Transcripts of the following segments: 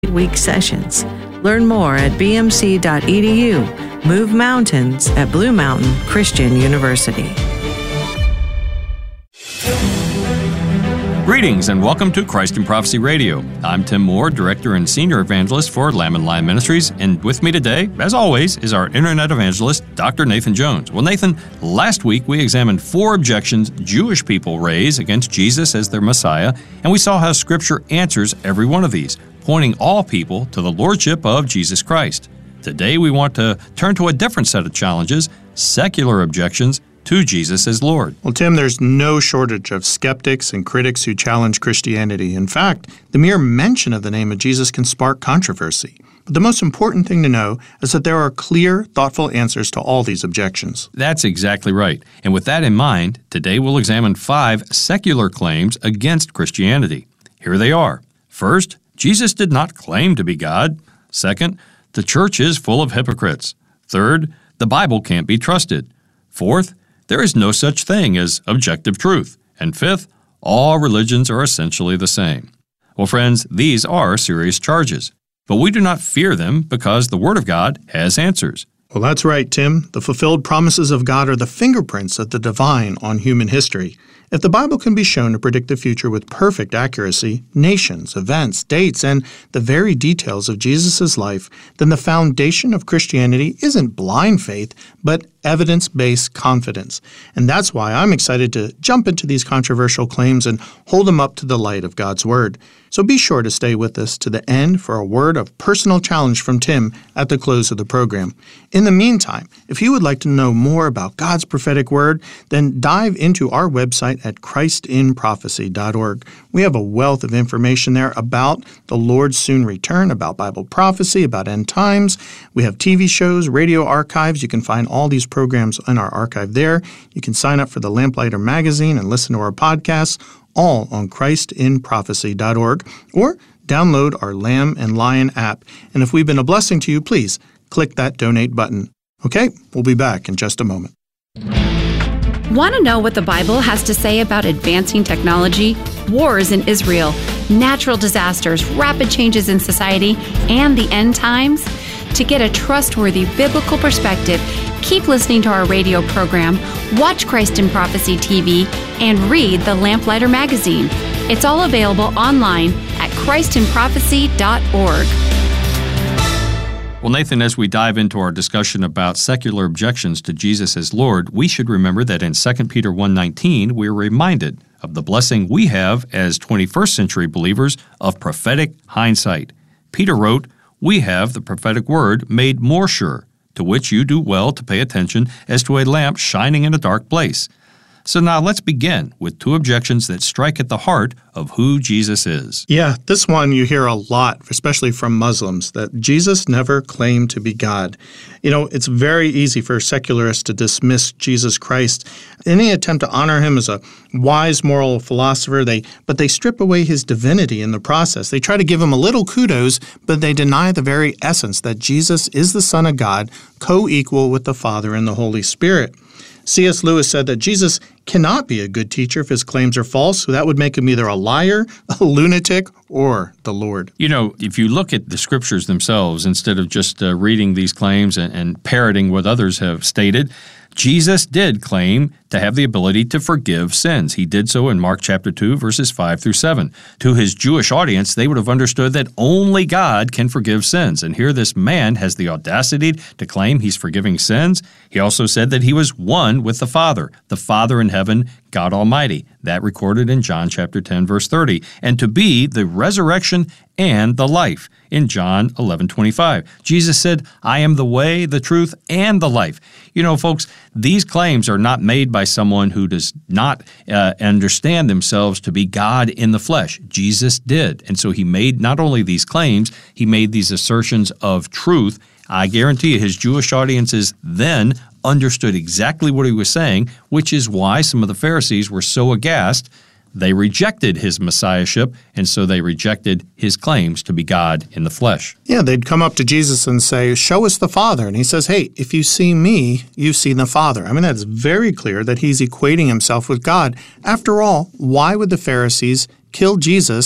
week sessions. Learn more at bmc.edu. Move mountains at Blue Mountain Christian University. Greetings and welcome to Christ in Prophecy Radio. I'm Tim Moore, Director and Senior Evangelist for Lamb and Lion Ministries, and with me today, as always, is our Internet Evangelist, Dr. Nathan Jones. Well, Nathan, last week we examined 4 objections Jewish people raise against Jesus as their Messiah, and we saw how Scripture answers every one of these, pointing all people to the Lordship of Jesus Christ. Today we want to turn to a different set of challenges, secular objections to Jesus as Lord. Well, Tim, there's no shortage of skeptics and critics who challenge Christianity. In fact, the mere mention of the name of Jesus can spark controversy. But the most important thing to know is that there are clear, thoughtful answers to all these objections. That's exactly right. And with that in mind, today we'll examine 5 secular claims against Christianity. Here they are. First, Jesus did not claim to be God. Second, the church is full of hypocrites. Third, the Bible can't be trusted. Fourth, there is no such thing as objective truth. And fifth, all religions are essentially the same. Well, friends, these are serious charges, but we do not fear them because the Word of God has answers. Well, that's right, Tim. The fulfilled promises of God are the fingerprints of the divine on human history. If the Bible can be shown to predict the future with perfect accuracy, nations, events, dates, and the very details of Jesus' life, then the foundation of Christianity isn't blind faith, but evidence-based confidence. And that's why I'm excited to jump into these controversial claims and hold them up to the light of God's Word. So be sure to stay with us to the end for a word of personal challenge from Tim at the close of the program. In the meantime, if you would like to know more about God's prophetic Word, then dive into our website at christinprophecy.org. We have a wealth of information there about the Lord's soon return, about Bible prophecy, about end times. We have TV shows, radio archives. You can find all these programs in our archive there. You can sign up for the Lamplighter magazine and listen to our podcasts, all on christinprophecy.org, or download our Lamb and Lion app. And if we've been a blessing to you, please click that donate button. Okay, we'll be back in just a moment. Want to know what the Bible has to say about advancing technology, wars in Israel, natural disasters, rapid changes in society, and the end times? To get a trustworthy biblical perspective, keep listening to our radio program, watch Christ in Prophecy TV, and read the Lamplighter magazine. It's all available online at christinprophecy.org. Well, Nathan, as we dive into our discussion about secular objections to Jesus as Lord, we should remember that in 2 Peter 1:19, we're reminded of the blessing we have as 21st century believers of prophetic hindsight. Peter wrote, "We have the prophetic word made more sure, to which you do well to pay attention as to a lamp shining in a dark place." So now let's begin with 2 objections that strike at the heart of who Jesus is. Yeah, this one you hear a lot, especially from Muslims, that Jesus never claimed to be God. You know, it's very easy for secularists to dismiss Jesus Christ. Any attempt to honor him as a wise moral philosopher, but they strip away his divinity in the process. They try to give him a little kudos, but they deny the very essence that Jesus is the Son of God, co-equal with the Father and the Holy Spirit. C.S. Lewis said that Jesus cannot be a good teacher if his claims are false, so that would make him either a liar, a lunatic, or the Lord. You know, if you look at the Scriptures themselves, instead of just reading these claims and parroting what others have stated, Jesus did claim to have the ability to forgive sins. He did so in Mark chapter 2, verses 5 through 7. To his Jewish audience, they would have understood that only God can forgive sins. And here this man has the audacity to claim he's forgiving sins. He also said that he was one with the Father in heaven, God Almighty. That recorded in John chapter 10, verse 30. And to be the resurrection and the life in John 11:25. Jesus said, "I am the way, the truth, and the life." You know, folks, these claims are not made by someone who does not understand themselves to be God in the flesh. Jesus did. And so he made not only these claims, he made these assertions of truth. I guarantee you his Jewish audiences then understood exactly what he was saying, which is why some of the Pharisees were so aghast. They rejected his messiahship, and so they rejected his claims to be God in the flesh. Yeah, they'd come up to Jesus and say, "Show us the Father." And he says, "Hey, if you see me, you've seen the Father." I mean, that's very clear that he's equating himself with God. After all, why would the Pharisees kill Jesus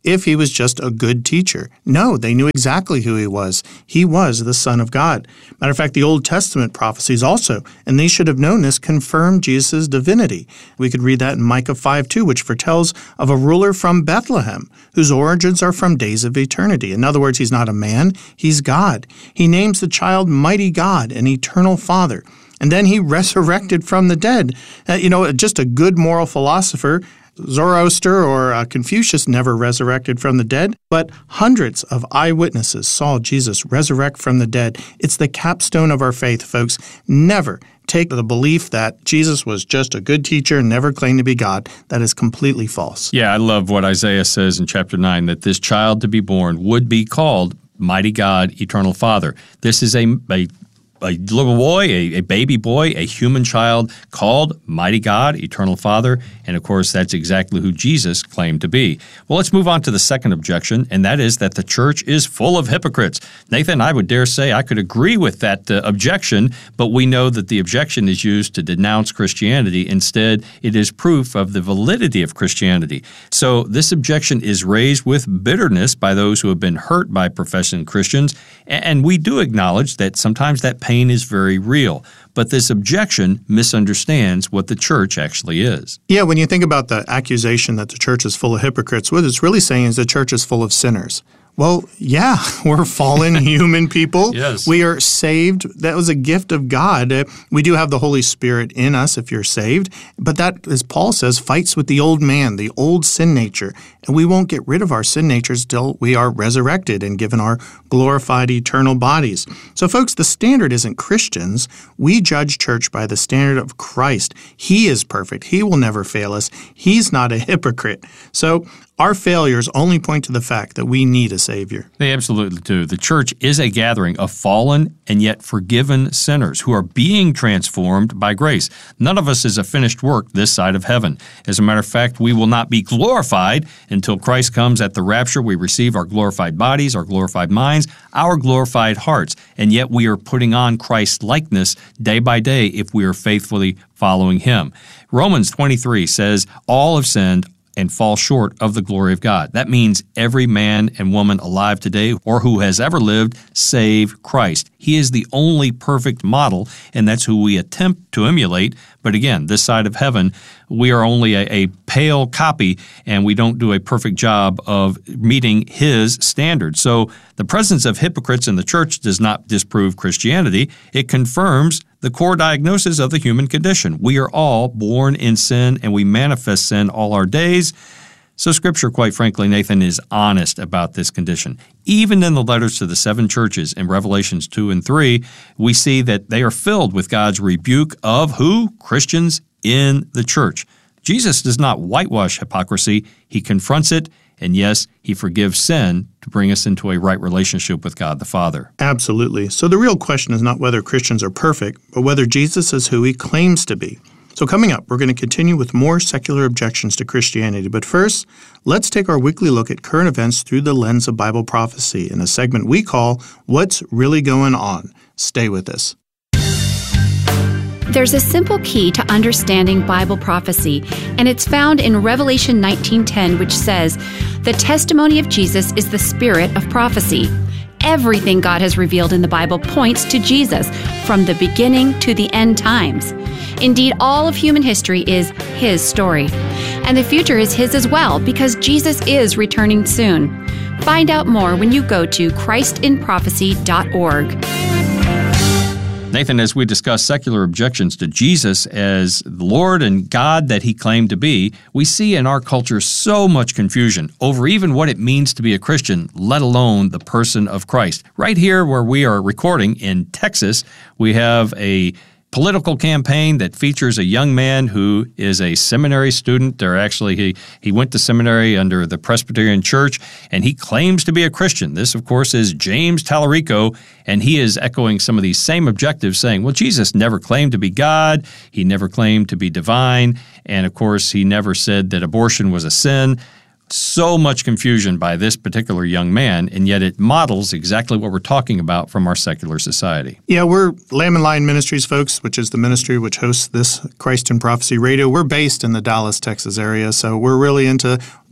if he was just a good teacher. No, they knew exactly who he was. He was the Son of God. Matter of fact, the Old Testament prophecies also, and they should have known this, confirmed Jesus' divinity. We could read that in Micah 5:2, which foretells of a ruler from Bethlehem, whose origins are from days of eternity. In other words, he's not a man, he's God. He names the child Mighty God and Eternal Father. And then he resurrected from the dead. Just a good moral philosopher. Zoroaster or Confucius never resurrected from the dead, but hundreds of eyewitnesses saw Jesus resurrect from the dead. It's the capstone of our faith, folks. Never take the belief that Jesus was just a good teacher and never claimed to be God. That is completely false. Yeah, I love what Isaiah says in chapter 9, that this child to be born would be called Mighty God, Eternal Father. This is a little boy, a baby boy, a human child called Mighty God, Eternal Father, and of course that's exactly who Jesus claimed to be. Well, let's move on to the second objection, and that is that the church is full of hypocrites. Nathan, I would dare say I could agree with that objection, but we know that the objection is used to denounce Christianity. Instead, it is proof of the validity of Christianity. So this objection is raised with bitterness by those who have been hurt by professing Christians, and we do acknowledge that sometimes that pain is very real. But this objection misunderstands what the church actually is. Yeah, when you think about the accusation that the church is full of hypocrites, what it's really saying is the church is full of sinners. Well, yeah, we're fallen human people. Yes. We are saved. That was a gift of God. We do have the Holy Spirit in us if you're saved. But that, as Paul says, fights with the old man, the old sin nature. And we won't get rid of our sin natures till we are resurrected and given our glorified eternal bodies. So, folks, the standard isn't Christians. We judge church by the standard of Christ. He is perfect. He will never fail us. He's not a hypocrite. So, our failures only point to the fact that we need a Savior. They absolutely do. The church is a gathering of fallen and yet forgiven sinners who are being transformed by grace. None of us is a finished work this side of heaven. As a matter of fact, we will not be glorified until Christ comes at the rapture. We receive our glorified bodies, our glorified minds, our glorified hearts, and yet we are putting on Christ's likeness day by day if we are faithfully following Him. Romans 23 says, all have sinned and fall short of the glory of God. That means every man and woman alive today or who has ever lived save Christ. He is the only perfect model, and that's who we attempt to emulate. But again, this side of heaven, we are only a pale copy, and we don't do a perfect job of meeting His standards. So the presence of hypocrites in the church does not disprove Christianity. It confirms the core diagnosis of the human condition. We are all born in sin, and we manifest sin all our days. So Scripture, quite frankly, Nathan, is honest about this condition. Even in the letters to the 7 churches in Revelations 2 and 3, we see that they are filled with God's rebuke of who? Christians in the church. Jesus does not whitewash hypocrisy. He confronts it, and yes, He forgives sin to bring us into a right relationship with God the Father. Absolutely. So the real question is not whether Christians are perfect, but whether Jesus is who He claims to be. So coming up, we're going to continue with more secular objections to Christianity. But first, let's take our weekly look at current events through the lens of Bible prophecy in a segment we call What's Really Going On? Stay with us. There's a simple key to understanding Bible prophecy, and it's found in Revelation 19:10, which says, "The testimony of Jesus is the spirit of prophecy." Everything God has revealed in the Bible points to Jesus, from the beginning to the end times. Indeed, all of human history is His story. And the future is His as well, because Jesus is returning soon. Find out more when you go to christinprophecy.org. Nathan, as we discuss secular objections to Jesus as the Lord and God that He claimed to be, we see in our culture so much confusion over even what it means to be a Christian, let alone the person of Christ. Right here where we are recording in Texas, we have a political campaign that features a young man who is a seminary student. He went to seminary under the Presbyterian Church, and he claims to be a Christian. This, of course, is James Tallarico, and he is echoing some of these same objectives, saying, well, Jesus never claimed to be God. He never claimed to be divine. And, of course, he never said that abortion was a sin. So much confusion by this particular young man, and yet it models exactly what we're talking about from our secular society. Yeah, we're Lamb and Lion Ministries, folks, which is the ministry which hosts this Christ in Prophecy Radio. We're based in the Dallas, Texas area, so we're really into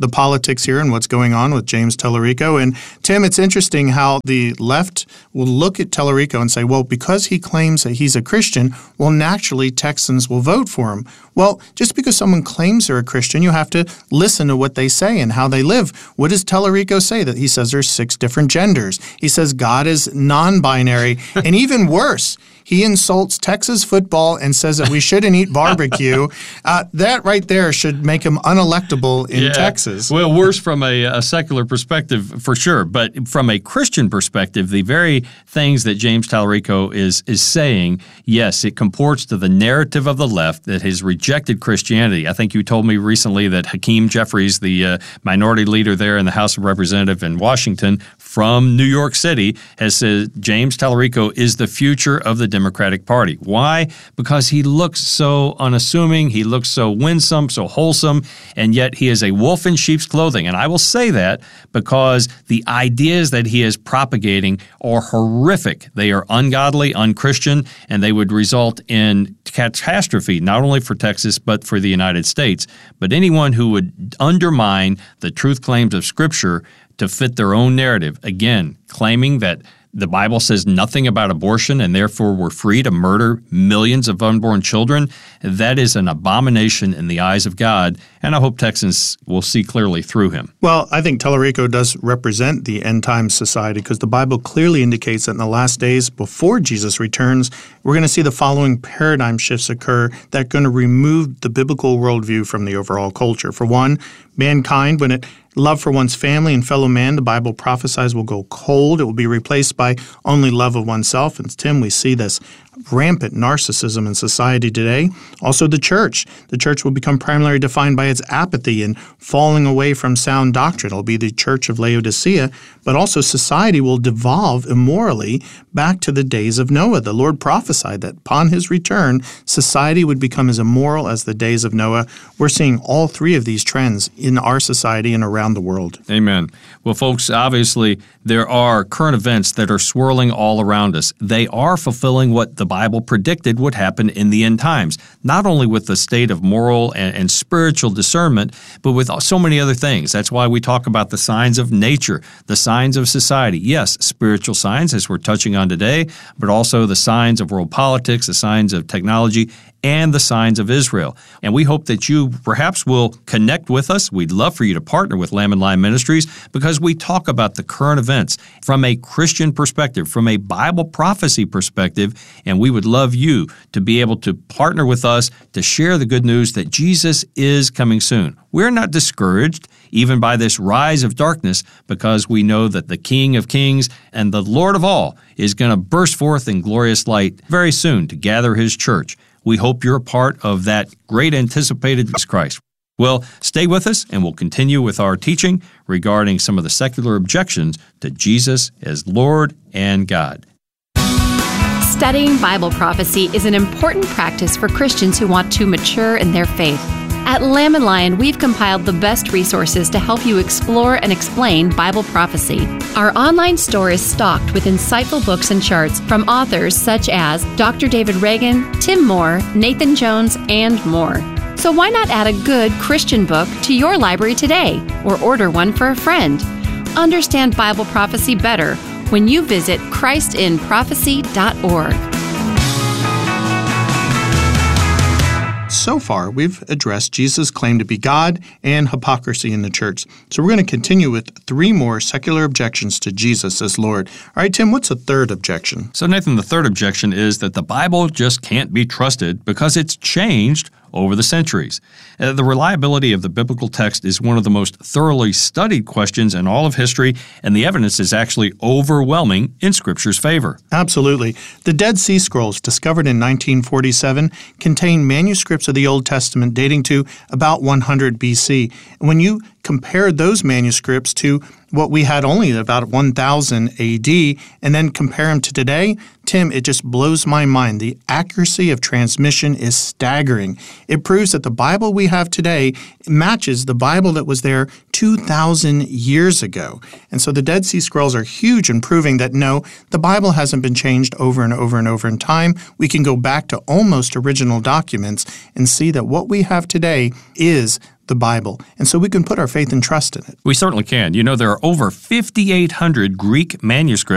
the politics here and what's going on with James Tallarico. And Tim, it's interesting how the left will look at Tallarico and say, well, because he claims that he's a Christian, well, naturally Texans will vote for him. Well, just because someone claims they're a Christian, you have to listen to what they say and how they live. What does Tallarico say? That he says there's 6 different genders. He says God is non-binary. And even worse, he insults Texas football and says that we shouldn't eat barbecue. That right there should make him unelectable in Texas. Well, worse from a secular perspective, for sure. But from a Christian perspective, the very things that James Tallarico is saying, yes, it comports to the narrative of the left that has rejected Christianity. I think you told me recently that Hakeem Jeffries, the minority leader there in the House of Representatives in Washington from New York City, has said James Tallarico is the future of the Democratic Party. Why? Because he looks so unassuming, he looks so winsome, so wholesome, and yet he is a wolf in sheep's clothing. And I will say that because the ideas that he is propagating are horrific. They are ungodly, unchristian, and they would result in catastrophe, not only for Texas, but for the United States. But anyone who would undermine the truth claims of Scripture to fit their own narrative, again, claiming that the Bible says nothing about abortion and therefore we're free to murder millions of unborn children, that is an abomination in the eyes of God, and I hope Texans will see clearly through him. Well, I think Tallarico does represent the end-time society because the Bible clearly indicates that in the last days before Jesus returns, we're going to see the following paradigm shifts occur that are going to remove the biblical worldview from the overall culture. For one, mankind, when it love for one's family and fellow man, the Bible prophesies, will go cold. It will be replaced by only love of oneself. And Tim, we see this rampant narcissism in society today. Also the church. The church will become primarily defined by its apathy and falling away from sound doctrine. It'll be the church of Laodicea, but also society will devolve immorally back to the days of Noah. The Lord prophesied that upon his return, society would become as immoral as the days of Noah. We're seeing all 3 of these trends in our society and around the world. Amen. Well, folks, obviously there are current events that are swirling all around us. They are fulfilling what the Bible predicted would happen in the end times, not only with the state of moral and spiritual discernment, but with so many other things. That's why we talk about the signs of nature, the signs of society. Yes, spiritual signs, as we're touching on today, but also the signs of world politics, the signs of technology, and the signs of Israel. And we hope that you perhaps will connect with us. We'd love for you to partner with Lamb and Lion Ministries because we talk about the current events from a Christian perspective, from a Bible prophecy perspective, and we would love you to be able to partner with us to share the good news that Jesus is coming soon. We're not discouraged even by this rise of darkness because we know that the King of Kings and the Lord of all is going to burst forth in glorious light very soon to gather his church. We hope you're a part of that great anticipated Christ. Well, stay with us and we'll continue with our teaching regarding some of the secular objections to Jesus as Lord and God. Studying Bible prophecy is an important practice for Christians who want to mature in their faith. At Lamb and Lion, we've compiled the best resources to help you explore and explain Bible prophecy. Our online store is stocked with insightful books and charts from authors such as Dr. David Reagan, Tim Moore, Nathan Jones, and more. So why not add a good Christian book to your library today or order one for a friend? Understand Bible prophecy better when you visit christinprophecy.org. So far, we've addressed Jesus' claim to be God and hypocrisy in the church. So we're going to continue with 3 more secular objections to Jesus as Lord. All right, Tim, what's the third objection? So, Nathan, the third objection is that the Bible just can't be trusted because it's changed over the centuries. The reliability of the biblical text is one of the most thoroughly studied questions in all of history, and the evidence is actually overwhelming in Scripture's favor. Absolutely. The Dead Sea Scrolls, discovered in 1947, contain manuscripts of the Old Testament dating to about 100 BC. And when you compare those manuscripts to what we had only about 1000 AD, and then compare them to today, Tim, it just blows my mind. The accuracy of transmission is staggering. It proves that the Bible we have today matches the Bible that was there 2,000 years ago. And so the Dead Sea Scrolls are huge in proving that no, the Bible hasn't been changed over and over and over in time. We can go back to almost original documents and see that what we have today is the Bible, and so we can put our faith and trust in it. We certainly can. You know, there are over 5,800 Greek manuscripts